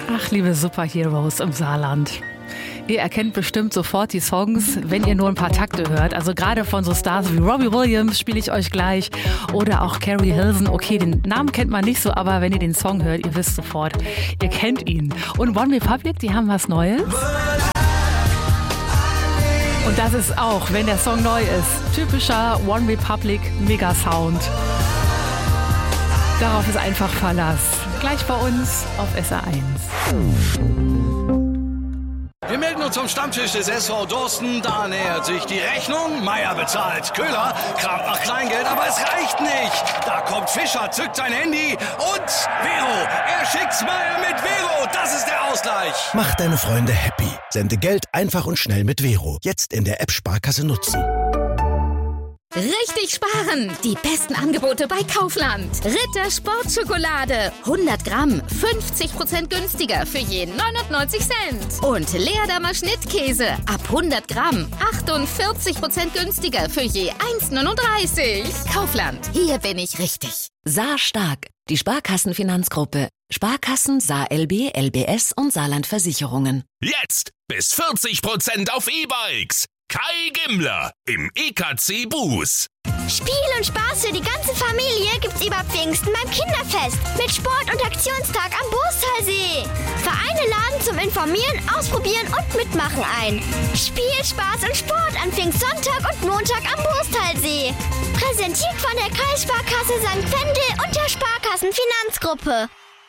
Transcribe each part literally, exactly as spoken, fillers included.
Ach, liebe Superheroes im Saarland. Ihr erkennt bestimmt sofort die Songs, wenn ihr nur ein paar Takte hört. Also gerade von so Stars wie Robbie Williams spiele ich euch gleich. Oder auch Carrie Hilson. Okay, den Namen kennt man nicht so, aber wenn ihr den Song hört, ihr wisst sofort, ihr kennt ihn. Und OneRepublic, die haben was Neues. Und das ist auch, wenn der Song neu ist, typischer OneRepublic Mega-Sound. Darauf ist einfach Verlass. Gleich bei uns auf S R eins. Wir melden uns zum Stammtisch des S V Dorsten. Da nähert sich die Rechnung. Meier bezahlt. Köhler kramt nach Kleingeld, aber es reicht nicht. Da kommt Fischer, zückt sein Handy und Vero. Er schickt Smile mit Vero. Das ist der Ausgleich. Mach deine Freunde happy. Sende Geld einfach und schnell mit Vero. Jetzt in der App Sparkasse nutzen. Richtig sparen! Die besten Angebote bei Kaufland. Ritter Sportschokolade. hundert Gramm. fünfzig Prozent günstiger für je neunundneunzig Cent. Und Leerdammer Schnittkäse. Ab hundert Gramm. achtundvierzig Prozent günstiger für je eins neununddreißig. Kaufland. Hier bin ich richtig. Saar Stark. Die Sparkassenfinanzgruppe. Sparkassen, Saar L B, L B S und Saarland Versicherungen. Jetzt bis vierzig Prozent auf E-Bikes. Kai Gimmler im E K C Buß. Spiel und Spaß für die ganze Familie gibt's über Pfingsten beim Kinderfest mit Sport- und Aktionstag am Bußtalsee. Vereine laden zum Informieren, Ausprobieren und Mitmachen ein. Spiel, Spaß und Sport am Pfingstsonntag und Montag am Bußtalsee. Präsentiert von der Kreissparkasse Sankt Wendel und der Sparkassenfinanzgruppe.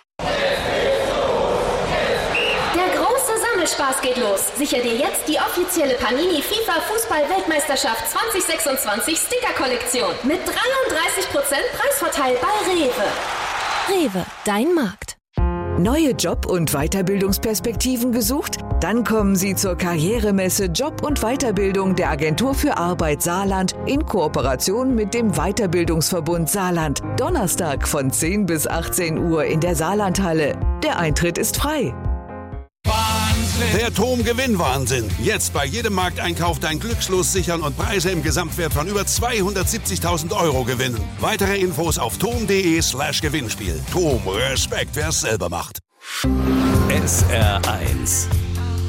Der große Sammelspaß geht los. Sicher dir jetzt die offizielle Panini FIFA Fußball-Weltmeisterschaft zwanzig sechsundzwanzig Sticker-Kollektion mit dreiunddreißig Prozent Preisvorteil bei Rewe. Rewe, dein Markt. Neue Job- und Weiterbildungsperspektiven gesucht? Dann kommen Sie zur Karrieremesse Job und Weiterbildung der Agentur für Arbeit Saarland in Kooperation mit dem Weiterbildungsverbund Saarland. Donnerstag von zehn bis achtzehn Uhr in der Saarlandhalle. Der Eintritt ist frei. Der T O M-Gewinnwahnsinn. Jetzt bei jedem Markteinkauf dein Glückslos sichern und Preise im Gesamtwert von über zweihundertsiebzigtausend Euro gewinnen. Weitere Infos auf tom.de slash Gewinnspiel. T O M, Respekt, wer es selber macht. S R eins